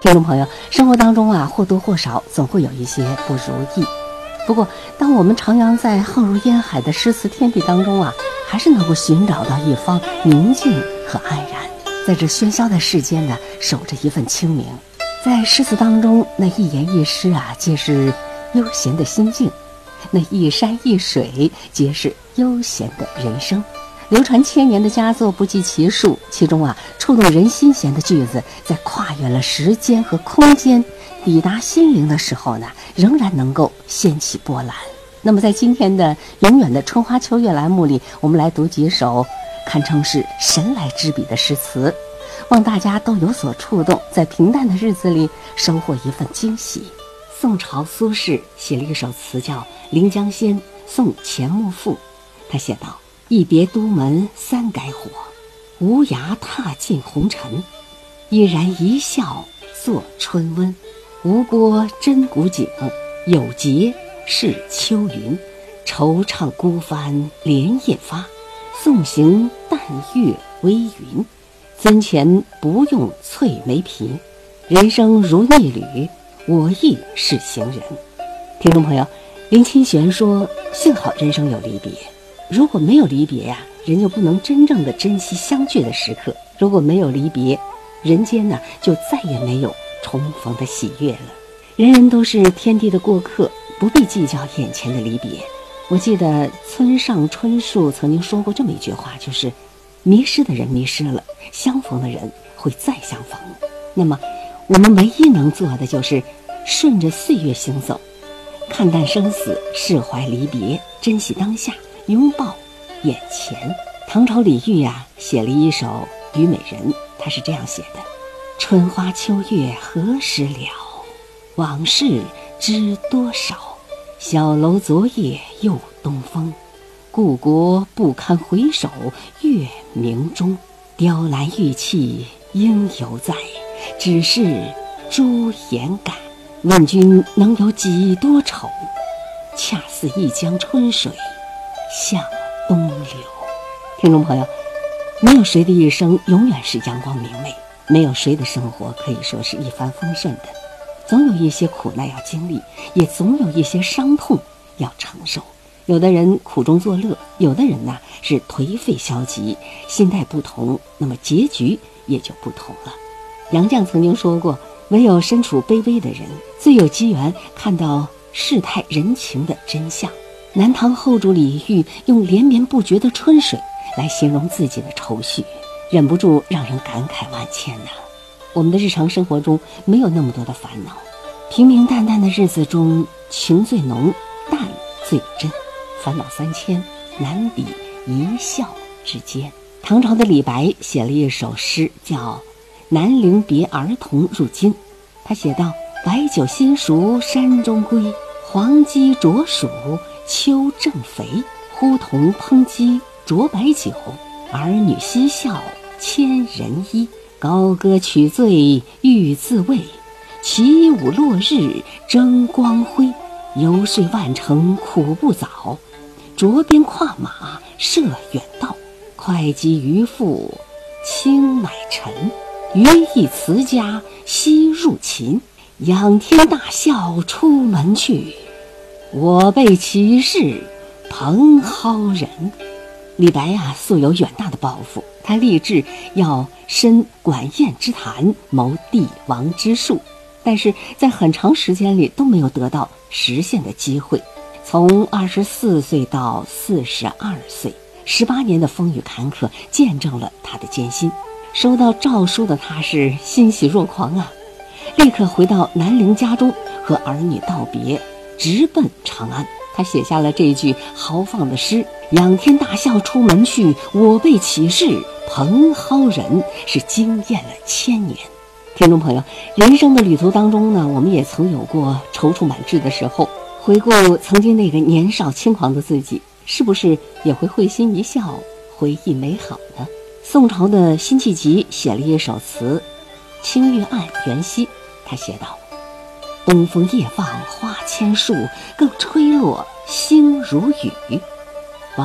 听众朋友，生活当中啊，或多或少总会有一些不如意。不过，当我们徜徉在浩如烟海的诗词天地当中啊，还是能够寻找到一方宁静和安然，在这喧嚣的世间呢，守着一份清明。在诗词当中，那一言一诗啊，皆是悠闲的心境；那一山一水，皆是悠闲的人生。流传千年的佳作不计其数，其中啊，触动人心弦的句子，在跨越了时间和空间，抵达心灵的时候呢，仍然能够掀起波澜。那么在今天的永远的春花秋月栏目里，我们来读几首堪称是神来之笔的诗词，望大家都有所触动，在平淡的日子里收获一份惊喜。宋朝苏轼写了一首词叫《临江仙·送钱穆赋》，他写道：一别都门三改火，无涯踏尽红尘。一然一笑作春温，无波真古井，有节是秋云。惆怅孤帆连夜发，送行淡月微云。樽前不用翠眉颦，人生如逆旅，我亦是行人。听众朋友，林清玄说，幸好人生有离别，如果没有离别呀，人就不能真正的珍惜相聚的时刻；如果没有离别，人间呢就再也没有重逢的喜悦了。人人都是天地的过客，不必计较眼前的离别。我记得村上春树曾经说过这么一句话，就是迷失的人迷失了，相逢的人会再相逢。那么我们唯一能做的就是顺着岁月行走，看淡生死，释怀离别，珍惜当下，拥抱眼前。唐朝李煜啊，写了一首《虞美人》，他是这样写的：春花秋月何时了，往事知多少。小楼昨夜又东风，故国不堪回首月明中。雕栏玉砌应犹在，只是朱颜改。问君能有几多愁，恰似一江春水向东流。听众朋友，没有谁的一生永远是阳光明媚，没有谁的生活可以说是一帆风顺的，总有一些苦难要经历，也总有一些伤痛要承受。有的人苦中作乐，有的人呢是颓废消极，心态不同，那么结局也就不同了。杨绛曾经说过，唯有身处卑微的人，最有机缘看到世态人情的真相。南唐后主李煜用连绵不绝的春水来形容自己的愁绪，忍不住让人感慨万千呐。我们的日常生活中没有那么多的烦恼，平平淡淡的日子中，情最浓，淡最真，烦恼3000，难比一笑之间。唐朝的李白写了一首诗叫《南陵别儿童入京》，他写道：白酒新熟山中归，黄鸡啄黍秋正肥。呼童烹鸡啄白酒，儿女嬉笑千人衣。高歌取醉欲自慰，起舞落日争光辉。游说万程苦不早，着鞭跨马涉远道。会稽渔父轻买臣，余亦辞家西入秦。仰天大笑出门去，我辈岂是蓬蒿人。李白啊，素有远大的抱负，他立志要申管晏之坛，谋帝王之术，但是在很长时间里都没有得到实现的机会。从24岁到42岁，18年的风雨坎坷见证了他的艰辛。收到诏书的他是欣喜若狂啊，立刻回到南陵家中和儿女道别，直奔长安。他写下了这句豪放的诗：仰天大笑出门去，我辈岂是蓬蒿人，是惊艳了1000年。听众朋友，人生的旅途当中呢，我们也曾有过踌躇满志的时候，回顾曾经那个年少轻狂的自己，是不是也会会心一笑，回忆美好呢？宋朝的辛弃疾写了一首词《清月暗元夕》，他写道：东风夜放花千树，更吹落星如雨。